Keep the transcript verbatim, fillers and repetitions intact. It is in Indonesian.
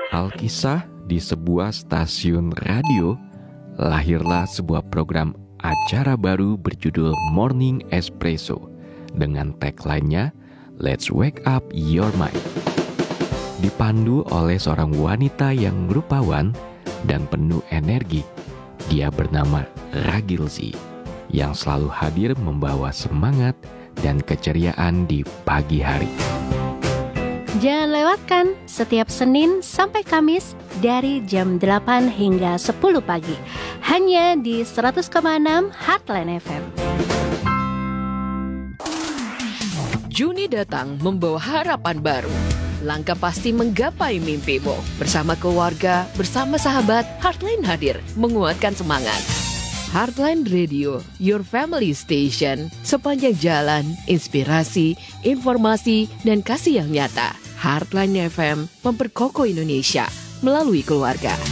Alkisah di sebuah stasiun radio, lahirlah sebuah program acara baru berjudul Morning Espresso dengan tagline-nya Let's Wake Up Your Mind. Dipandu oleh seorang wanita yang rupawan dan penuh energi, dia bernama Ragilzi, yang selalu hadir membawa semangat dan keceriaan di pagi hari. Jangan lewatkan setiap Senin sampai Kamis dari jam delapan hingga sepuluh pagi. Hanya di seratus koma enam Heartland F M. Juni datang membawa harapan baru. Langkah pasti menggapai mimpimu. Bersama keluarga, bersama sahabat, Heartland hadir menguatkan semangat. Heartland Radio, your family station. Sepanjang jalan, inspirasi, informasi, dan kasih yang nyata. Heartland F M memperkokoh Indonesia melalui keluarga.